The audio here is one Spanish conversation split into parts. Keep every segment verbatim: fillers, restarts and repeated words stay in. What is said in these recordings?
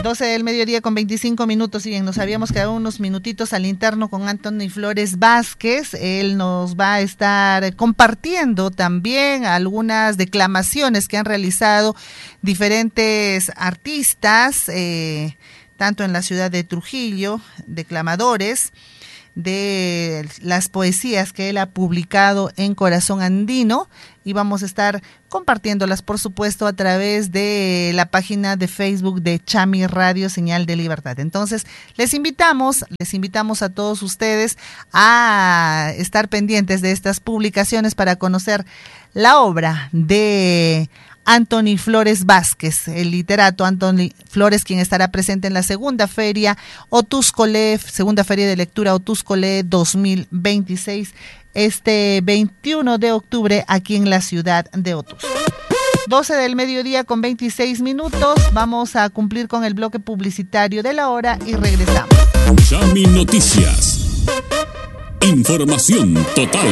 doce del mediodía con veinticinco minutos. Y bien, nos habíamos quedado unos minutitos al interno con Anthony Flores Vázquez. Él nos va a estar compartiendo también algunas declamaciones que han realizado diferentes artistas, eh, tanto en la ciudad de Trujillo, declamadores de las poesías que él ha publicado en Corazón Andino, y vamos a estar compartiéndolas, por supuesto, a través de la página de Facebook de Chami Radio Señal de Libertad. Entonces, les invitamos, les invitamos a todos ustedes a estar pendientes de estas publicaciones para conocer la obra de Anthony Flores Vázquez, el literato Anthony Flores, quien estará presente en la segunda feria Otuscolé, segunda feria de lectura Otuscolé dos mil veintiséis, este veintiuno de octubre aquí en la ciudad de Otus. doce del mediodía con veintiséis minutos, vamos a cumplir con el bloque publicitario de la hora y regresamos. Chami Noticias. Información total.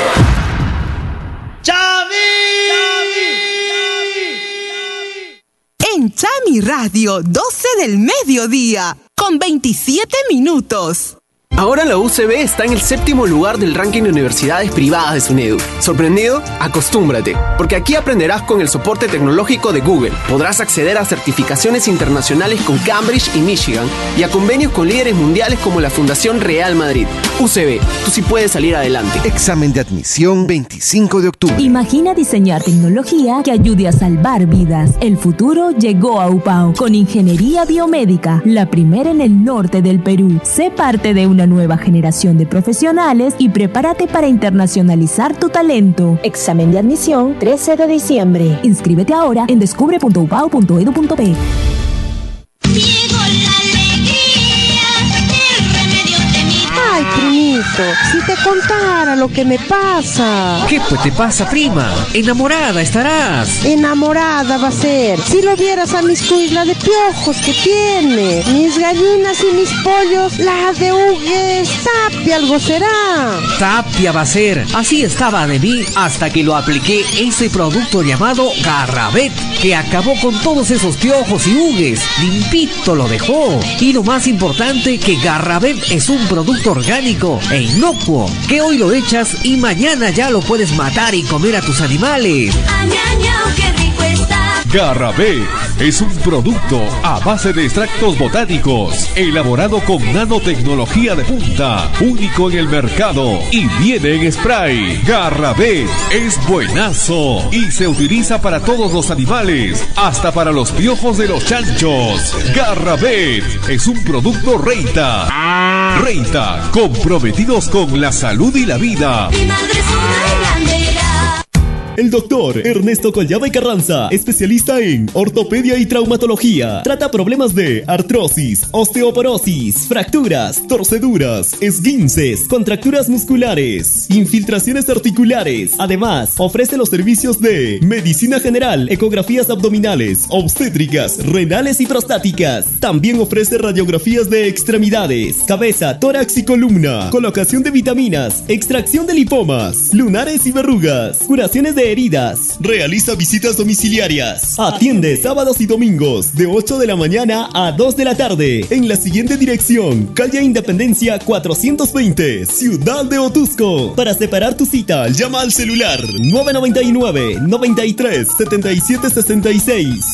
¡Chami! En Chami Radio, doce del mediodía, con veintisiete minutos. Ahora la U C B está en el séptimo lugar del ranking de universidades privadas de SUNEDU. ¿Sorprendido? Acostúmbrate, porque aquí aprenderás con el soporte tecnológico de Google. Podrás acceder a certificaciones internacionales con Cambridge y Michigan y a convenios con líderes mundiales como la Fundación Real Madrid. U C B, tú sí puedes salir adelante. Examen de admisión veinticinco de octubre. Imagina diseñar tecnología que ayude a salvar vidas. El futuro llegó a UPAO con Ingeniería Biomédica, la primera en el norte del Perú. Sé parte de una nueva generación de profesionales y prepárate para internacionalizar tu talento. Examen de admisión trece de diciembre. Inscríbete ahora en descubre punto upao punto edu punto pe. Llegó la alegría, el remedio de mi... Ay, primito, si te contara lo que me pasa. ¿Qué pues te pasa, prima? Enamorada estarás. Enamorada va a ser. Si lo vieras a mis cuisla de piojos que tiene. Mis gallinas y mis pollos, la de Hugues, Tapia algo será. Tapia va a ser. Así estaba de mí hasta que lo apliqué ese producto llamado Garrabet, que acabó con todos esos piojos y hugues. Limpito lo dejó. Y lo más importante, que Garrabet es un producto orgánico e inocuo, que hoy lo echas y mañana ya lo puedes matar y comer a tus animales. Añañao, qué rico está. Garrabet es un producto a base de extractos botánicos, elaborado con nanotecnología de punta, único en el mercado y viene en spray. Garrabet es buenazo y se utiliza para todos los animales, hasta para los piojos de los chanchos. Garrabet es un producto Reita. Reita, comprometidos con la salud y la vida. Mi madre es una hilandera. El doctor Ernesto Collada y Carranza, especialista en ortopedia y traumatología. Trata problemas de artrosis, osteoporosis, fracturas, torceduras, esguinces, contracturas musculares, infiltraciones articulares. Además, ofrece los servicios de medicina general, ecografías abdominales, obstétricas, renales y prostáticas. También ofrece radiografías de extremidades, cabeza, tórax y columna, colocación de vitaminas, extracción de lipomas, lunares y verrugas, curaciones de heridas. Realiza visitas domiciliarias. Atiende sábados y domingos de ocho de la mañana a dos de la tarde en la siguiente dirección: calle Independencia cuatrocientos veinte, Ciudad de Otusco. Para separar tu cita, llama al celular nueve nueve nueve, noventa y tres, setenta y siete sesenta y seis.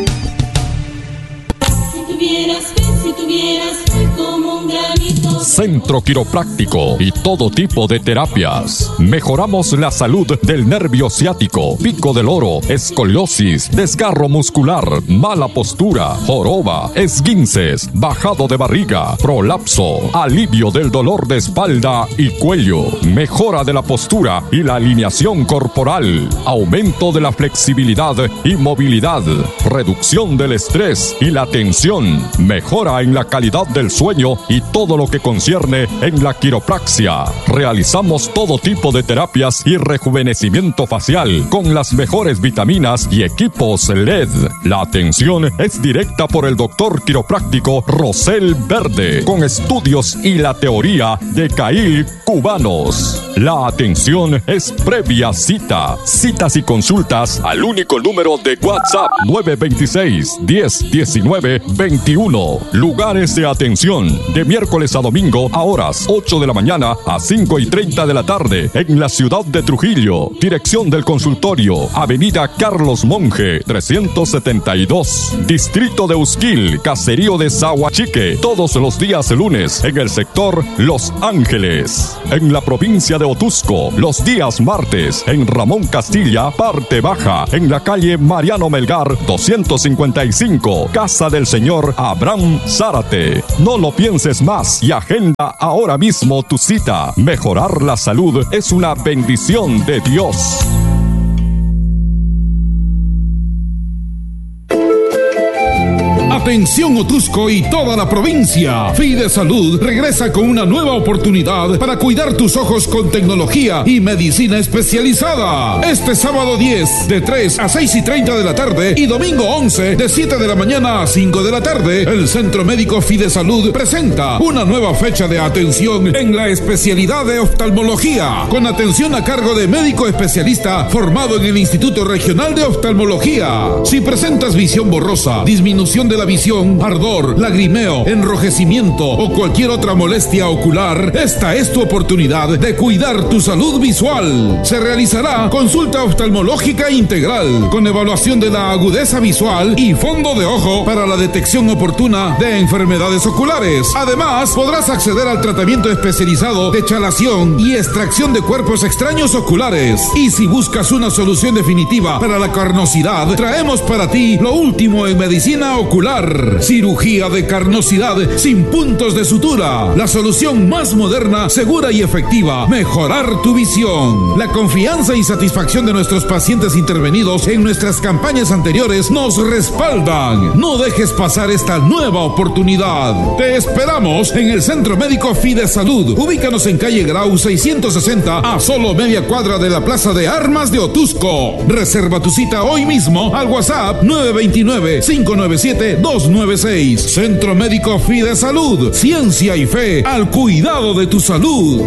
Si tuvieras fe, si tuvieras fe como un granito. Centro Quiropráctico y todo tipo de terapias. Mejoramos la salud del nervio ciático, pico del oro, escoliosis, desgarro muscular, mala postura, joroba, esguinces, bajado de barriga, prolapso, alivio del dolor de espalda y cuello, mejora de la postura y la alineación corporal, aumento de la flexibilidad y movilidad, reducción del estrés y la tensión, mejora en la calidad del sueño y todo lo que concierne en la quiropraxia. Realizamos todo tipo de terapias y rejuvenecimiento facial con las mejores vitaminas y equipos L E D. La atención es directa por el doctor quiropráctico Rosel Verde, con estudios y la teoría de C A I L cubanos. La atención es previa cita. Citas y consultas al único número de WhatsApp nueve dos seis, diez, diecinueve, veintiuno. Lugares de atención de miércoles a domingo a horas ocho de la mañana a cinco y treinta de la tarde en la ciudad de Trujillo. Dirección del consultorio, Avenida Carlos Monge, trescientos setenta y dos. Distrito de Usquil, Caserío de Zahuachique, todos los días lunes en el sector Los Ángeles. En la provincia de Otusco, los días martes en Ramón Castilla, parte baja, en la calle Mariano Melgar, doscientos cincuenta y cinco, Casa del Señor Abraham Zárate. No lo pienses más y agenda ahora mismo tu cita. Mejorar la salud es una bendición de Dios. Atención Otusco y toda la provincia. Fidesalud regresa con una nueva oportunidad para cuidar tus ojos con tecnología y medicina especializada. Este sábado diez, de tres a seis y treinta de la tarde, y domingo once, de siete de la mañana a cinco de la tarde, el Centro Médico Fidesalud presenta una nueva fecha de atención en la especialidad de oftalmología, con atención a cargo de médico especialista formado en el Instituto Regional de Oftalmología. Si presentas visión borrosa, disminución de la visión, ardor, lagrimeo, enrojecimiento o cualquier otra molestia ocular, esta es tu oportunidad de cuidar tu salud visual. Se realizará consulta oftalmológica integral con evaluación de la agudeza visual y fondo de ojo para la detección oportuna de enfermedades oculares. Además, podrás acceder al tratamiento especializado de chalación y extracción de cuerpos extraños oculares. Y si buscas una solución definitiva para la carnosidad, traemos para ti lo último en medicina ocular. Cirugía de carnosidad sin puntos de sutura. La solución más moderna, segura y efectiva. Mejorar tu visión. La confianza y satisfacción de nuestros pacientes intervenidos en nuestras campañas anteriores nos respaldan. No dejes pasar esta nueva oportunidad. Te esperamos en el Centro Médico Fidesalud. Ubícanos en calle Grau seiscientos sesenta, a solo media cuadra de la Plaza de Armas de Otusco. Reserva tu cita hoy mismo al WhatsApp nueve dos nueve, cinco nueve siete, dos nueve seis. Centro Médico Fidesalud. Ciencia y fe al cuidado de tu salud.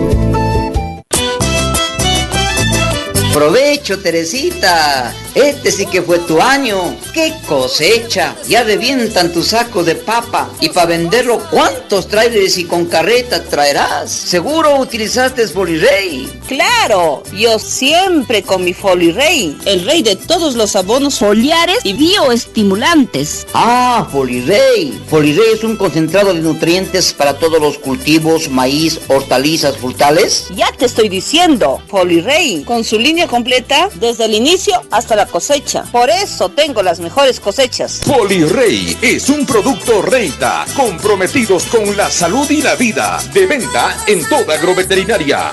Provecho, Teresita. Este sí que fue tu año. ¡Qué cosecha! Ya revientan tu saco de papa. Y para venderlo, ¿cuántos trailers y con carreta traerás? Seguro utilizaste Folirey. ¡Claro! Yo siempre con mi Folirey, el rey de todos los abonos foliares y bioestimulantes. Ah, Folirey. Folirey es un concentrado de nutrientes para todos los cultivos, maíz, hortalizas, frutales. Ya te estoy diciendo, Folirey, con su línea completa desde el inicio hasta la cosecha. Por eso tengo las mejores cosechas. Folirey es un producto Reita, comprometidos con la salud y la vida. De venta en toda agroveterinaria.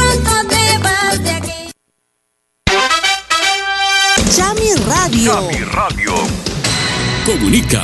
Chami Radio. Chami Radio. Comunica.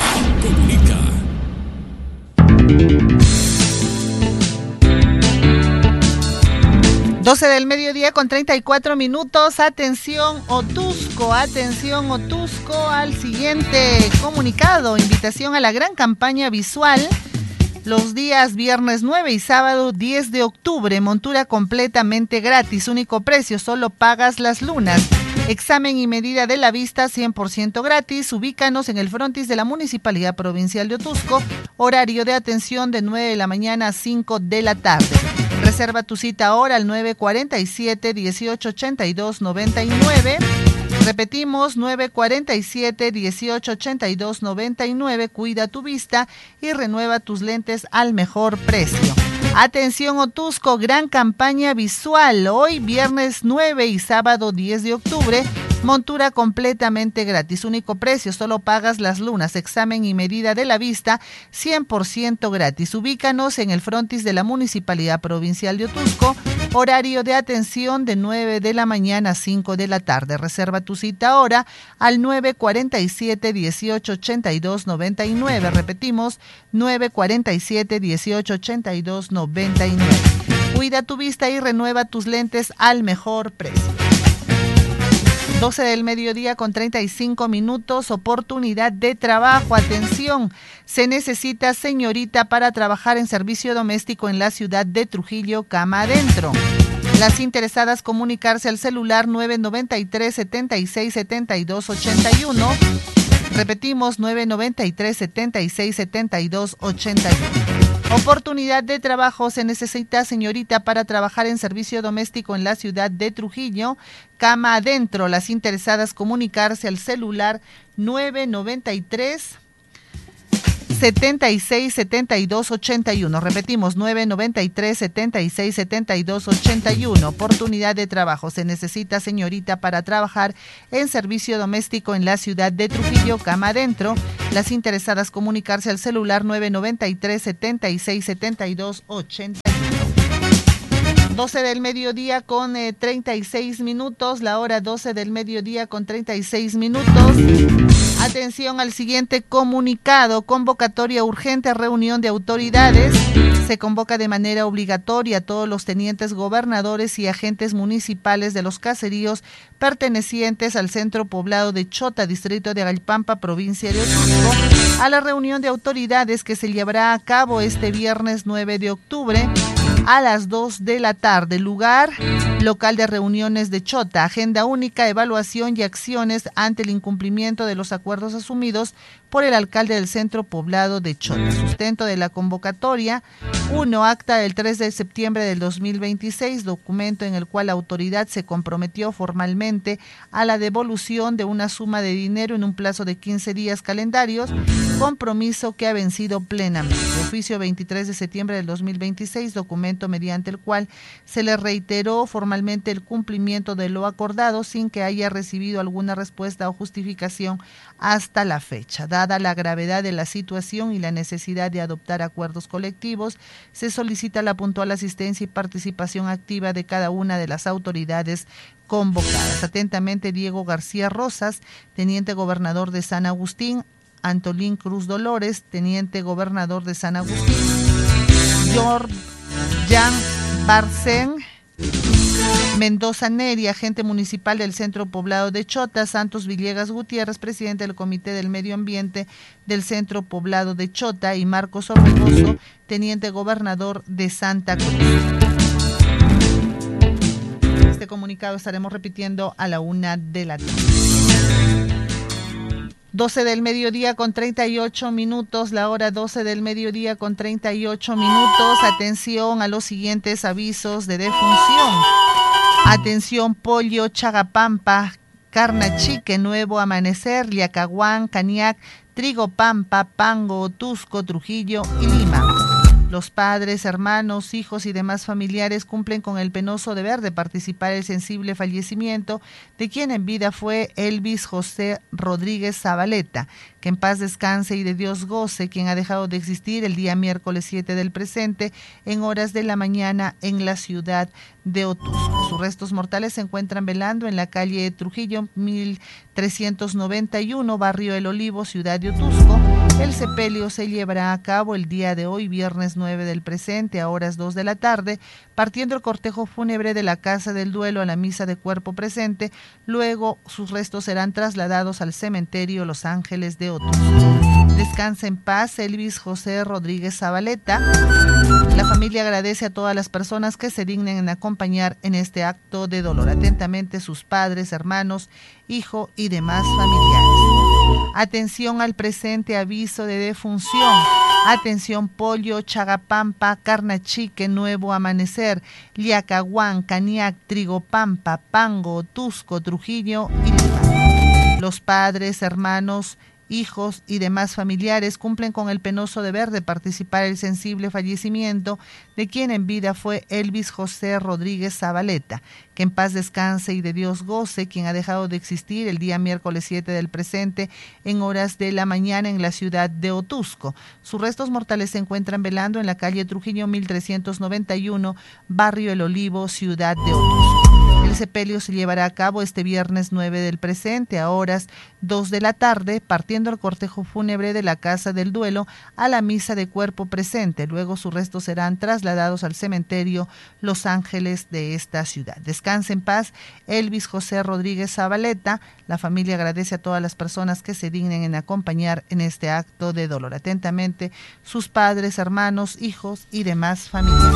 doce del mediodía con treinta y cuatro minutos. Atención Otusco, atención Otusco al siguiente comunicado. Invitación a la gran campaña visual los días viernes nueve y sábado diez de octubre. Montura completamente gratis, único precio, solo pagas las lunas. Examen y medida de la vista cien por ciento gratis. Ubícanos en el frontis de la Municipalidad Provincial de Otusco. Horario de atención de nueve de la mañana a cinco de la tarde. Reserva tu cita ahora al nueve cuatro siete, dieciocho ochenta y dos, noventa y nueve. Repetimos, nueve cuatro siete, dieciocho ochenta y dos, noventa y nueve. Cuida tu vista y renueva tus lentes al mejor precio. Atención Otusco, gran campaña visual. Hoy viernes nueve y sábado diez de octubre. Montura completamente gratis, único precio, solo pagas las lunas. Examen y medida de la vista cien por ciento gratis. Ubícanos en el frontis de la Municipalidad Provincial de Otusco. Horario de atención de nueve de la mañana a cinco de la tarde. Reserva tu cita ahora al nueve cuatro siete, dieciocho ochenta y dos, noventa y nueve. Repetimos, nueve cuatro siete, dieciocho ochenta y dos, noventa y nueve. Cuida tu vista y renueva tus lentes al mejor precio. doce del mediodía con treinta y cinco minutos, oportunidad de trabajo. Atención, se necesita señorita para trabajar en servicio doméstico en la ciudad de Trujillo, cama adentro. Las interesadas comunicarse al celular nueve noventa y tres, setenta y seis, setenta y dos, ochenta y uno. Repetimos, nueve noventa y tres, setenta y seis, setenta y dos, ochenta y uno. Oportunidad de trabajo, se necesita señorita para trabajar en servicio doméstico en la ciudad de Trujillo, cama adentro. Las interesadas comunicarse al celular nueve noventa y tres, setenta y seis, setenta y dos, ochenta y uno. Repetimos, nueve noventa y tres, setenta y seis, setenta y dos, ochenta y uno. Oportunidad de trabajo, se necesita señorita para trabajar en servicio doméstico en la ciudad de Trujillo, cama adentro. Las interesadas comunicarse al celular nueve noventa y tres, setenta y seis, setenta y dos, ochenta y uno. doce del mediodía con eh, treinta y seis minutos, la hora doce del mediodía con treinta y seis minutos. Atención al siguiente comunicado: convocatoria urgente a reunión de autoridades. Se convoca de manera obligatoria a todos los tenientes gobernadores y agentes municipales de los caseríos pertenecientes al centro poblado de Chota, distrito de Agalpampa, provincia de Otusco, a la reunión de autoridades que se llevará a cabo este viernes nueve de octubre a las dos de la tarde. Lugar: local de reuniones de Chota. Agenda única: evaluación y acciones ante el incumplimiento de los acuerdos asumidos por el alcalde del centro poblado de Chota. Sustento de la convocatoria: uno. Acta del tres de septiembre del dos mil veintiséis, documento en el cual la autoridad se comprometió formalmente a la devolución de una suma de dinero en un plazo de quince días calendarios, compromiso que ha vencido plenamente. Oficio veintitrés de septiembre del dos mil veintiséis, documento mediante el cual se le reiteró formalmente el cumplimiento de lo acordado sin que haya recibido alguna respuesta o justificación hasta la fecha. Dada la gravedad de la situación y la necesidad de adoptar acuerdos colectivos, se solicita la puntual asistencia y participación activa de cada una de las autoridades convocadas. Atentamente, Diego García Rosas, teniente gobernador de San Agustín; Antolín Cruz Dolores, teniente gobernador de San Agustín; George Jan Barcen Mendoza Neri, agente municipal del centro poblado de Chota; Santos Villegas Gutiérrez, presidente del Comité del Medio Ambiente del centro poblado de Chota; y Marcos Orbegoso, teniente gobernador de Santa Cruz. Este comunicado estaremos repitiendo a la una de la tarde. doce del mediodía con treinta y ocho minutos, la hora doce del mediodía con treinta y ocho minutos. Atención a los siguientes avisos de defunción. Atención: Pollo, Chagapampa, Carnachique, Nuevo Amanecer, Liacahuán, Caniac, Trigo Pampa, Pango, Otusco, Trujillo y Lima. Los padres, hermanos, hijos y demás familiares cumplen con el penoso deber de participar en el sensible fallecimiento de quien en vida fue Elvis José Rodríguez Zabaleta. Que en paz descanse y de Dios goce, quien ha dejado de existir el día miércoles siete del presente en horas de la mañana en la ciudad de Otusco. Sus restos mortales se encuentran velando en la calle Trujillo mil trescientos noventa y uno, barrio El Olivo, ciudad de Otusco. El sepelio se llevará a cabo el día de hoy, viernes nueve del presente, a horas dos de la tarde, partiendo el cortejo fúnebre de la Casa del Duelo a la misa de cuerpo presente. Luego sus restos serán trasladados al cementerio Los Ángeles de Otusco. Descansa en paz Elvis José Rodríguez Zabaleta. La familia agradece a todas las personas que se dignen en acompañar en este acto de dolor. Atentamente, sus padres, hermanos, hijo y demás familiares. Atención al presente aviso de defunción. Atención: Pollo, Chagapampa, Carnachique, Nuevo Amanecer, Liacahuán, Caniac, Trigopampa, Pango, Otusco, Trujillo y Lima. Los padres, hermanos, hijos y demás familiares cumplen con el penoso deber de participar en el sensible fallecimiento de quien en vida fue Elvis José Rodríguez Zabaleta, que en paz descanse y de Dios goce, quien ha dejado de existir el día miércoles siete del presente en horas de la mañana en la ciudad de Otusco. Sus restos mortales se encuentran velando en la calle Trujillo mil trescientos noventa y uno, barrio El Olivo, ciudad de Otusco. El sepelio se llevará a cabo este viernes nueve del presente a horas dos de la tarde, partiendo el cortejo fúnebre de la Casa del Duelo a la misa de cuerpo presente. Luego sus restos serán trasladados al cementerio Los Ángeles de esta ciudad. Descanse en paz Elvis José Rodríguez Zabaleta. La familia agradece a todas las personas que se dignen en acompañar en este acto de dolor. Atentamente, sus padres, hermanos, hijos y demás familiares.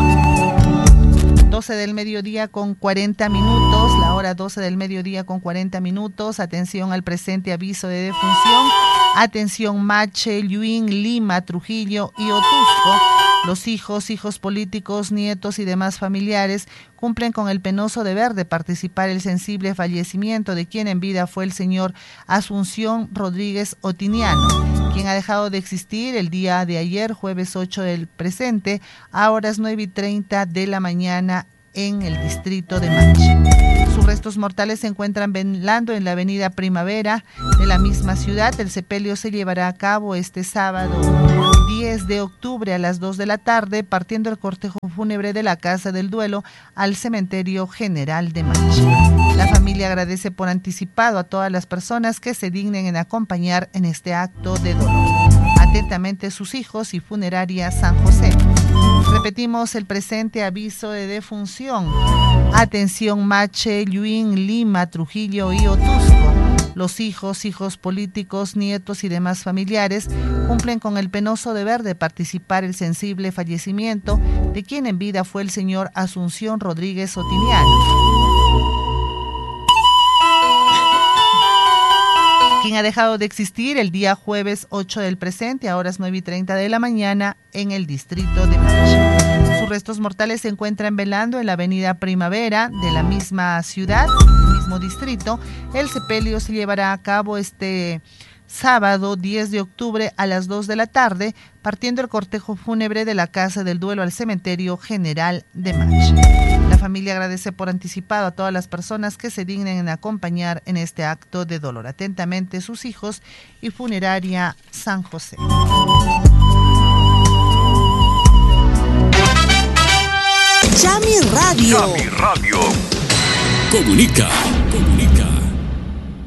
doce del mediodía con cuarenta minutos, la hora doce del mediodía con cuarenta minutos. Atención al presente aviso de defunción. Atención Mache, Lluín, Lima, Trujillo y Otusco. Los hijos, hijos políticos, nietos y demás familiares cumplen con el penoso deber de participar en el sensible fallecimiento de quien en vida fue el señor Asunción Rodríguez Otiniano, quien ha dejado de existir el día de ayer, jueves ocho del presente, a horas nueve y treinta de la mañana en el distrito de Mache. Sus restos mortales se encuentran velando en la avenida Primavera de la misma ciudad. El sepelio se llevará a cabo este sábado diez de octubre a las dos de la tarde, partiendo el cortejo fúnebre de la Casa del Duelo al Cementerio General de Mache. La familia agradece por anticipado a todas las personas que se dignen en acompañar en este acto de dolor. Atentamente sus hijos y Funeraria San José. Repetimos el presente aviso de defunción. Atención Mache, Lluín, Lima, Trujillo y Otusco. Los hijos, hijos políticos, nietos y demás familiares cumplen con el penoso deber de participar en el sensible fallecimiento de quien en vida fue el señor Asunción Rodríguez Otiniano, quien ha dejado de existir el día jueves ocho del presente a horas nueve y treinta de la mañana en el distrito de Mache. Sus restos mortales se encuentran velando en la avenida Primavera de la misma ciudad, mismo distrito. El sepelio se llevará a cabo este sábado diez de octubre a las dos de la tarde, partiendo el cortejo fúnebre de la Casa del Duelo al Cementerio General de Mache. La familia agradece por anticipado a todas las personas que se dignen en acompañar en este acto de dolor. Atentamente sus hijos y Funeraria San José. Chami Radio. Chami Radio. Comunica. Comunica.